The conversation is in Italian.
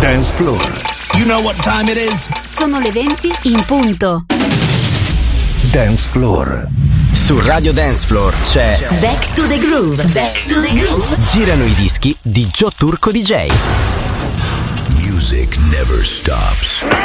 Dance Floor. You know what time it is? Sono le 20 in punto. Dance Floor. Su Radio Dance Floor c'è Back to the Groove. Back to the Groove. Girano i dischi di Joe Turco DJ. Music never stops.